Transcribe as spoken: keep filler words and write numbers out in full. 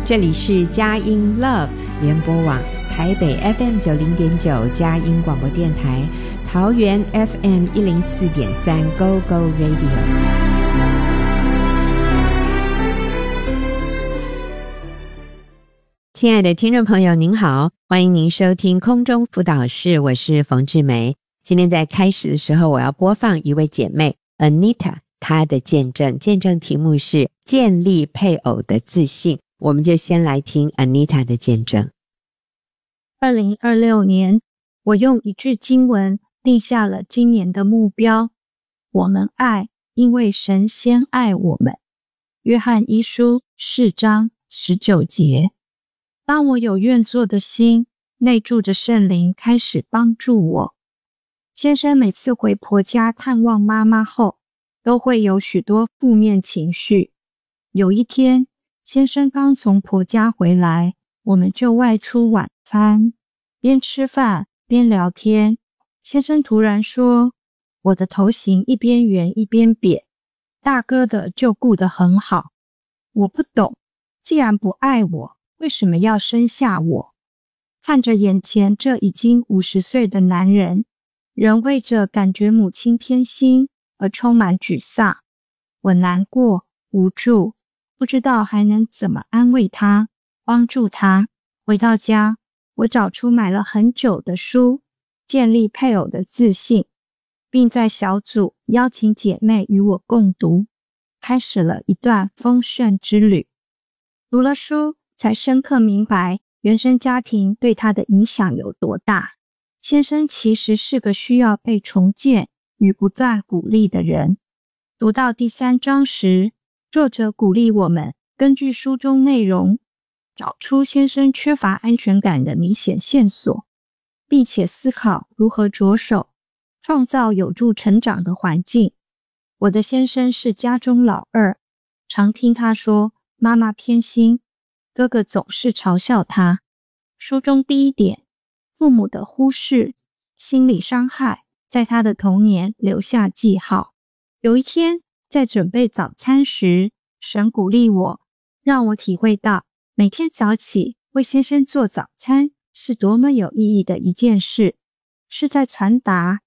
这里是佳音 Love 联播网，台北 F M 九零点九佳音广播电台，桃园 F M 一零四点三 Go Go Radio。亲爱的听众朋友您好，欢迎您收听空中辅导室，我是冯志梅。今天在开始的时候，我要播放一位姐妹 Anita 她的见证，见证题目是建立配偶的自信。我们就先来听 Anita 的见证。 二零二六年，我用一句经文定下了今年的目标：我们爱，因为神先爱我们。约翰一书四章十九节。当我有愿做的心，内住着圣灵开始帮助我。先生每次回婆家探望妈妈后，都会有许多负面情绪。有一天，先生刚从婆家回来，我们就外出晚餐，边吃饭边聊天。先生突然说，我的头型一边圆一边扁，大哥的就顾得很好。我不懂，既然不爱我，为什么要生下我？看着眼前这已经五十岁的男人，仍为着感觉母亲偏心而充满沮丧。我难过无助，不知道还能怎么安慰他，帮助他。回到家，我找出买了很久的书，建立配偶的自信，并在小组邀请姐妹与我共读，开始了一段丰盛之旅。读了书，才深刻明白原生家庭对他的影响有多大。先生其实是个需要被重建与不断鼓励的人。读到第三章时，作者鼓励我们根据书中内容，找出先生缺乏安全感的明显线索，并且思考如何着手创造有助成长的环境。我的先生是家中老二，常听他说妈妈偏心，哥哥总是嘲笑他。书中第一点，父母的忽视、心理伤害在他的童年留下记号。有一天，在准备早餐时，神鼓励我，让我体会到每天早起为先生做早餐是多么有意义的一件事，是在传达